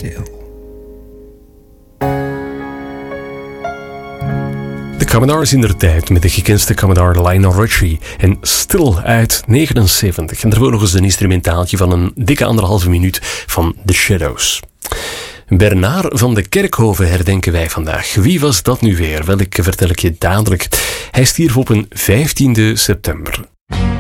still. De Commodores in der tijd met de gekendste Commodore Lionel Richie en Still uit 79. En daarvoor nog eens een instrumentaaltje van een dikke 1,5 minuut van The Shadows. Bernard van de Kerkhoven herdenken wij vandaag. Wie was dat nu weer? Wel, ik vertel ik je dadelijk. Hij stierf op een 15e september.